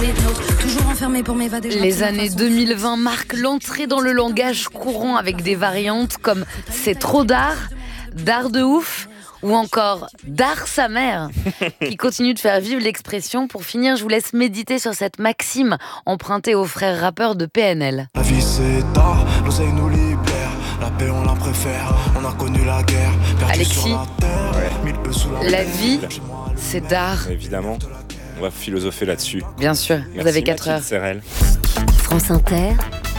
Toujours enfermé pour m'évader. Les années 2020 marquent l'entrée dans le langage courant avec des variantes comme c'est trop d'art de ouf ou encore d'art sa mère qui continue de faire vivre l'expression. Pour finir, je vous laisse méditer sur cette maxime empruntée aux frères rappeurs de PNL. La vie c'est tard, l'oseille nous libère, la paix on la préfère, on a connu la guerre. Alexis, la vie c'est d'art. Évidemment, on va philosopher là-dessus. Bien sûr, Merci, vous avez 4 heures. Mathilde Serrel. France Inter,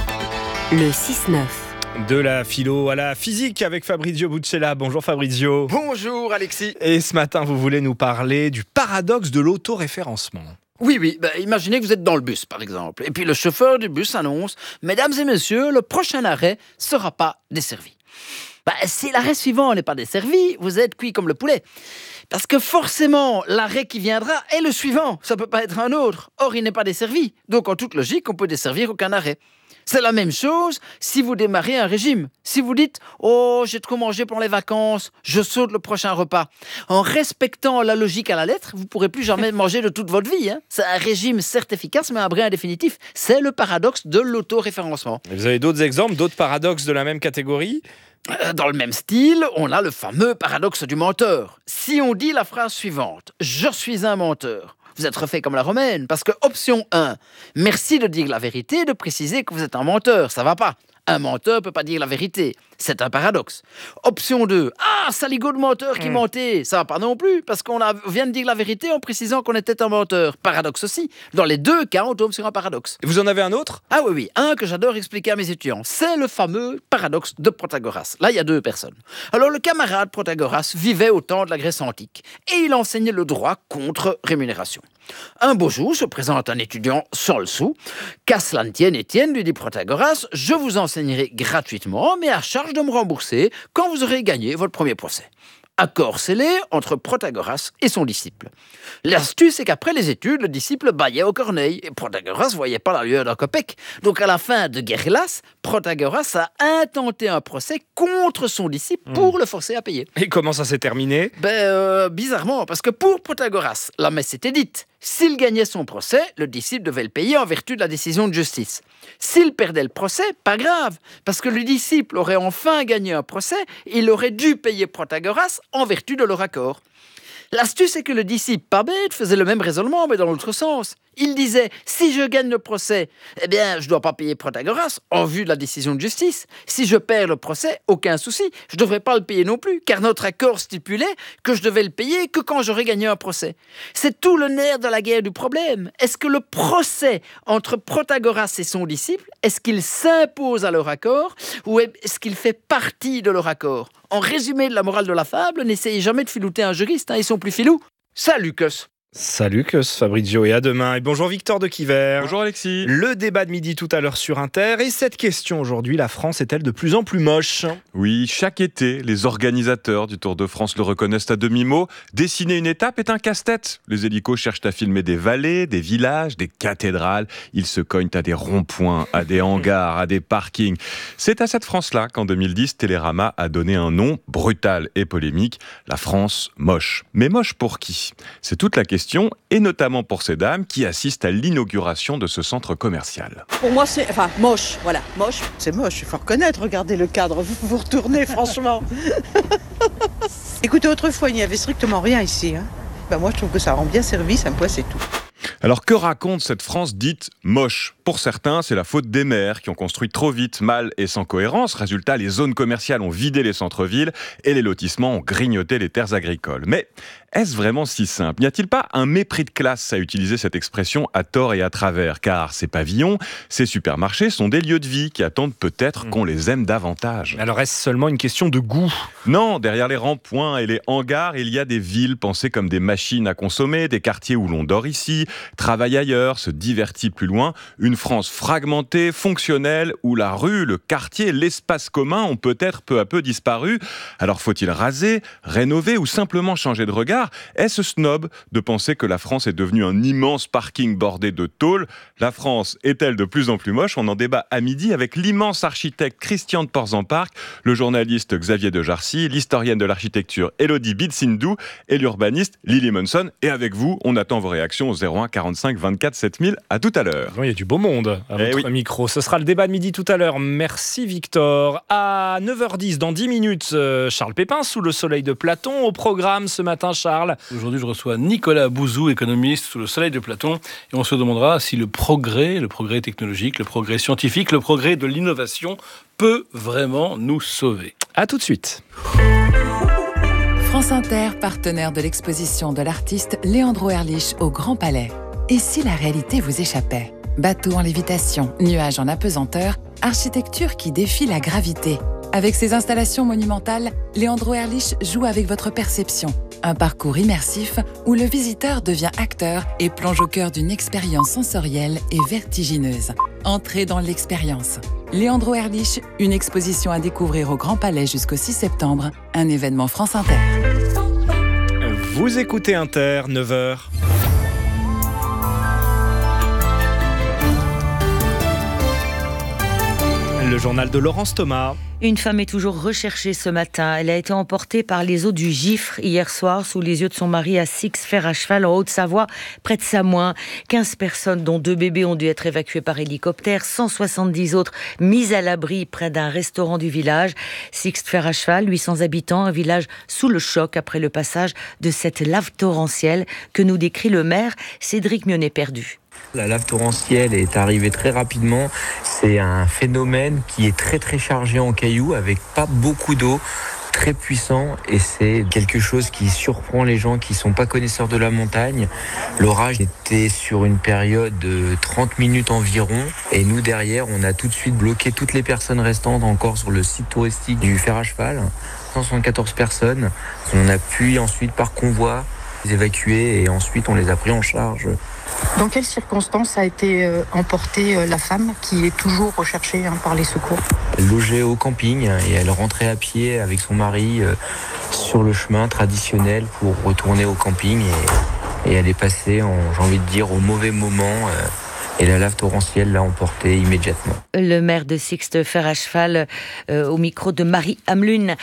le 6-9. De la philo à la physique avec Fabrizio Buccella. Bonjour Fabrizio. Bonjour Alexis. Et ce matin, vous voulez nous parler du paradoxe de l'autoréférencement. Oui, imaginez que vous êtes dans le bus par exemple, et puis le chauffeur du bus annonce « Mesdames et messieurs, le prochain arrêt sera pas desservi ». Si l'arrêt suivant n'est pas desservi, vous êtes cuit comme le poulet. Parce que forcément, l'arrêt qui viendra est le suivant, ça peut pas être un autre. Or, il n'est pas desservi, donc en toute logique, on peut desservir aucun arrêt. C'est la même chose si vous démarrez un régime. Si vous dites « Oh, j'ai trop mangé pendant les vacances, je saute le prochain repas ». En respectant la logique à la lettre, vous ne pourrez plus jamais manger de toute votre vie. C'est un régime certes efficace, mais un brin indéfinitif. C'est le paradoxe de l'autoréférencement. Et vous avez d'autres exemples, d'autres paradoxes de la même catégorie ? Dans le même style, on a le fameux paradoxe du menteur. Si on dit la phrase suivante « Je suis un menteur », vous êtes refait comme la romaine, parce que option 1, merci de dire la vérité, de préciser que vous êtes un menteur, ça va pas. Un menteur peut pas dire la vérité, c'est un paradoxe. Option 2, saligo de menteur qui mentait, ça va pas non plus, parce qu'on vient de dire la vérité en précisant qu'on était un menteur. Paradoxe aussi. Dans les deux cas, on tombe sur un paradoxe. Vous en avez un autre ? Ah oui, un que j'adore expliquer à mes étudiants, c'est le fameux paradoxe de Protagoras. Là, il y a deux personnes. Alors, le camarade Protagoras vivait au temps de la Grèce antique, et il enseignait le droit contre rémunération. Un beau jour, se présente un étudiant sans le sou. Qu'à cela ne tienne, Étienne, lui dit Protagoras, je vous enseignerai gratuitement, mais à charge de me rembourser quand vous aurez gagné votre premier procès. Accord scellé entre Protagoras et son disciple. L'astuce est qu'après les études, le disciple bâillait aux corneilles et Protagoras voyait pas la lueur d'un copec. Donc à la fin de guerre lasse, Protagoras a intenté un procès contre son disciple pour le forcer à payer. Et comment ça s'est terminé ? Bizarrement, parce que pour Protagoras, la messe était dite. S'il gagnait son procès, le disciple devait le payer en vertu de la décision de justice. S'il perdait le procès, pas grave, parce que le disciple aurait enfin gagné un procès, il aurait dû payer Protagoras en vertu de leur accord. L'astuce est que le disciple, pas bête, faisait le même raisonnement, mais dans l'autre sens. Il disait, si je gagne le procès, je ne dois pas payer Protagoras en vue de la décision de justice. Si je perds le procès, aucun souci, je ne devrais pas le payer non plus, car notre accord stipulait que je devais le payer que quand j'aurais gagné un procès. C'est tout le nerf de la guerre du problème. Est-ce que le procès entre Protagoras et son disciple, est-ce qu'il s'impose à leur accord ou est-ce qu'il fait partie de leur accord ? En résumé de la morale de la fable, n'essayez jamais de filouter un juriste, ils sont plus filous. Salut, Cus. Salut Fabrizio, et à demain. Et bonjour Victor de Quiver. Bonjour Alexis. Le débat de midi tout à l'heure sur Inter. Et cette question aujourd'hui, la France est-elle de plus en plus moche ? Oui, chaque été, les organisateurs du Tour de France le reconnaissent à demi-mot. Dessiner une étape est un casse-tête. Les hélicos cherchent à filmer des vallées, des villages, des cathédrales. Ils se cognent à des ronds-points, à des hangars, à des parkings. C'est à cette France-là qu'en 2010, Télérama a donné un nom brutal et polémique. La France moche. Mais moche pour qui ? C'est toute la question, et notamment pour ces dames qui assistent à l'inauguration de ce centre commercial. Pour moi, c'est moche, voilà, moche. C'est moche, il faut reconnaître, regardez le cadre, vous retournez franchement. Écoutez, autrefois, il n'y avait strictement rien ici. Moi, je trouve que ça rend bien service, un point, c'est tout. Alors que raconte cette France dite moche ? Pour certains, c'est la faute des maires qui ont construit trop vite, mal et sans cohérence. Résultat, les zones commerciales ont vidé les centres-villes et les lotissements ont grignoté les terres agricoles. Mais est-ce vraiment si simple ? N'y a-t-il pas un mépris de classe à utiliser cette expression à tort et à travers ? Car ces pavillons, ces supermarchés sont des lieux de vie qui attendent peut-être qu'on les aime davantage. Alors est-ce seulement une question de goût ? Non, derrière les ronds-points et les hangars, il y a des villes pensées comme des machines à consommer, des quartiers où l'on dort ici, travaille ailleurs, se divertit plus loin, une France fragmentée, fonctionnelle, où la rue, le quartier, l'espace commun ont peut-être peu à peu disparu. Alors faut-il raser, rénover ou simplement changer de regard ? Est-ce snob de penser que la France est devenue un immense parking bordé de tôles ? La France est-elle de plus en plus moche ? On en débat à midi avec l'immense architecte Christian de Porzenparc, le journaliste Xavier de Jarcy, l'historienne de l'architecture Elodie Bitsindou et l'urbaniste Lily Munson. Et avec vous, on attend vos réactions au 01 01 45 24 7000. À tout à l'heure. Il y a du beau monde à votre micro. Ce sera le débat de midi tout à l'heure. Merci Victor. À 9h10, dans 10 minutes, Charles Pépin, sous le soleil de Platon. Au programme ce matin, Charles. Aujourd'hui, je reçois Nicolas Bouzou, économiste sous le soleil de Platon. Et on se demandera si le progrès technologique, le progrès scientifique, le progrès de l'innovation peut vraiment nous sauver. À tout de suite. France Inter, partenaire de l'exposition de l'artiste Leandro Erlich au Grand Palais. Et si la réalité vous échappait ? Bateau en lévitation, nuages en apesanteur, architecture qui défie la gravité. Avec ses installations monumentales, Leandro Erlich joue avec votre perception. Un parcours immersif où le visiteur devient acteur et plonge au cœur d'une expérience sensorielle et vertigineuse. Entrez dans l'expérience. Leandro Erlich, une exposition à découvrir au Grand Palais jusqu'au 6 septembre, un événement France Inter. Vous écoutez Inter, 9h. Le journal de Laurence Thomas. Une femme est toujours recherchée ce matin. Elle a été emportée par les eaux du Gifre hier soir sous les yeux de son mari à Six-Fer-à-Cheval en Haute-Savoie, près de Samoin. 15 personnes, dont 2 bébés, ont dû être évacuées par hélicoptère. 170 autres mises à l'abri près d'un restaurant du village. Six-Fer-à-Cheval, 800 habitants, un village sous le choc après le passage de cette lave torrentielle que nous décrit le maire Cédric Mionnet-Perdu. La lave torrentielle est arrivée très rapidement. C'est un phénomène qui est très très chargé en cailloux avec pas beaucoup d'eau, très puissant, et c'est quelque chose qui surprend les gens qui sont pas connaisseurs de la montagne. L'orage était sur une période de 30 minutes environ, et nous derrière on a tout de suite bloqué toutes les personnes restantes encore sur le site touristique du Fer à Cheval. 174 personnes. On a pu ensuite par convoi les évacuer et ensuite on les a pris en charge. Dans quelles circonstances a été emportée la femme qui est toujours recherchée par les secours ? Elle logeait au camping et elle rentrait à pied avec son mari sur le chemin traditionnel pour retourner au camping et elle est passée, j'ai envie de dire, au mauvais moment. Et la lave torrentielle l'a emporté immédiatement. Le maire de Six-Fer-à-Cheval au micro de Marie Hamelune,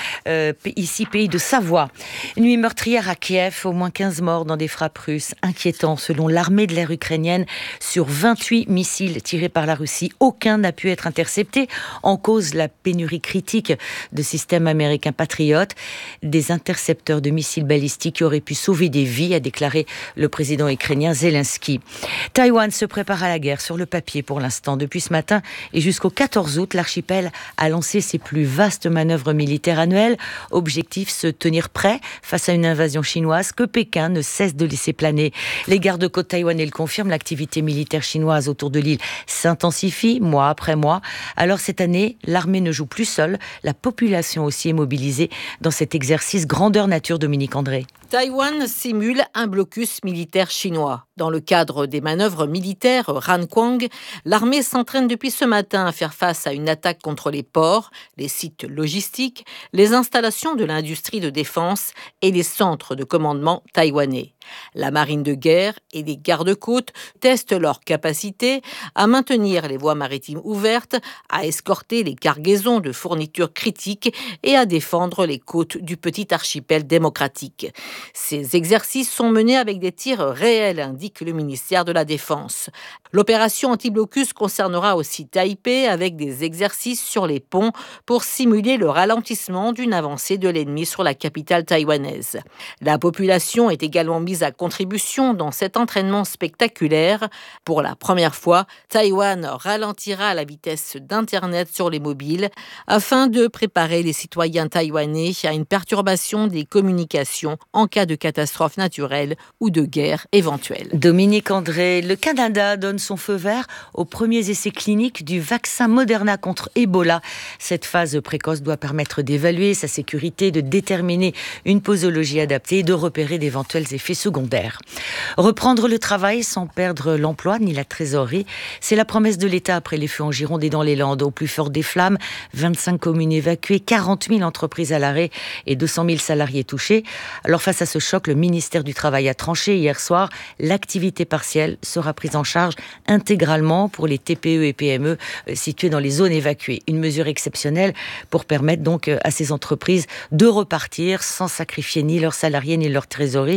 ici pays de Savoie. Nuit meurtrière à Kiev, au moins 15 morts dans des frappes russes. Inquiétant selon l'armée de l'air ukrainienne. Sur 28 missiles tirés par la Russie, aucun n'a pu être intercepté. En cause, la pénurie critique de systèmes américains patriotes. Des intercepteurs de missiles balistiques qui auraient pu sauver des vies, a déclaré le président ukrainien Zelensky. Taïwan se prépare à la guerre sur le papier pour l'instant. Depuis ce matin et jusqu'au 14 août, l'archipel a lancé ses plus vastes manœuvres militaires annuelles. Objectif, se tenir prêt face à une invasion chinoise que Pékin ne cesse de laisser planer. Les gardes-côtes taïwanais le confirment, l'activité militaire chinoise autour de l'île s'intensifie mois après mois. Alors cette année, l'armée ne joue plus seule. La population aussi est mobilisée dans cet exercice grandeur nature. Dominique André. Taïwan simule un blocus militaire chinois. Dans le cadre des manœuvres militaires Ranquang, l'armée s'entraîne depuis ce matin à faire face à une attaque contre les ports, les sites logistiques, les installations de l'industrie de défense et les centres de commandement taïwanais. La marine de guerre et les gardes-côtes testent leur capacité à maintenir les voies maritimes ouvertes, à escorter les cargaisons de fournitures critiques et à défendre les côtes du petit archipel démocratique. Ces exercices sont menés avec des tirs réels, indique le ministère de la Défense. L'opération anti-blocus concernera aussi Taipei avec des exercices sur les ponts pour simuler le ralentissement d'une avancée de l'ennemi sur la capitale taïwanaise. La population est également mise à contribution dans cet entraînement spectaculaire. Pour la première fois, Taïwan ralentira la vitesse d'Internet sur les mobiles afin de préparer les citoyens taïwanais à une perturbation des communications en cas de catastrophe naturelle ou de guerre éventuelle. Dominique André, le Canada donne son feu vert aux premiers essais cliniques du vaccin Moderna contre Ebola. Cette phase précoce doit permettre d'évaluer sa sécurité, de déterminer une posologie adaptée et de repérer d'éventuels effets secondaires. Reprendre le travail sans perdre l'emploi ni la trésorerie, c'est la promesse de l'État après les feux en Gironde et dans les Landes. Au plus fort des flammes, 25 communes évacuées, 40 000 entreprises à l'arrêt et 200 000 salariés touchés. Alors face à ce choc, le ministère du Travail a tranché hier soir. L'activité partielle sera prise en charge intégralement pour les TPE et PME situées dans les zones évacuées. Une mesure exceptionnelle pour permettre donc à ces entreprises de repartir sans sacrifier ni leurs salariés ni leur trésorerie. Des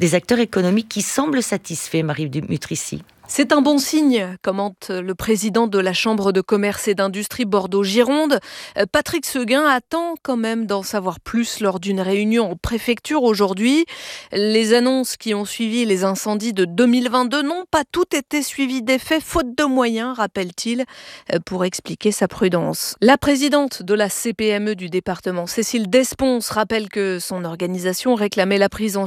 des acteurs économiques qui semblent satisfaits, Marie Mutrici. C'est un bon signe, commente le président de la Chambre de commerce et d'industrie Bordeaux-Gironde. Patrick Seguin attend quand même d'en savoir plus lors d'une réunion en préfecture aujourd'hui. Les annonces qui ont suivi les incendies de 2022 n'ont pas toutes été suivies d'effets, faute de moyens, rappelle-t-il, pour expliquer sa prudence. La présidente de la CPME du département, Cécile Desponce, rappelle que son organisation réclamait la prise en